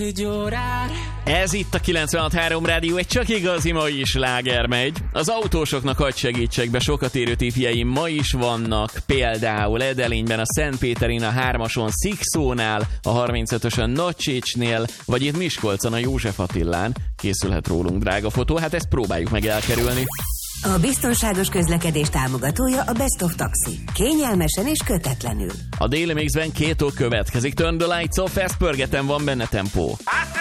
Ez itt a 96.3 Rádió, egy csak igazi ma is sláger megy. Az autósoknak hadd segítsek be, sokat érő tippjeim ma is vannak, például Edelényben, a Szentpéterin, a 3-ason Szikszónál, a 35-ösön Nagycsécsnél, vagy itt Miskolcon a József Attilán készülhet rólunk drága fotó, hát ezt próbáljuk meg elkerülni. A biztonságos közlekedés támogatója a Best of Taxi. Kényelmesen és kötetlenül. A Daily Mixben 2 következik. Turn the lights off, ezt pörgetem, van benne tempó.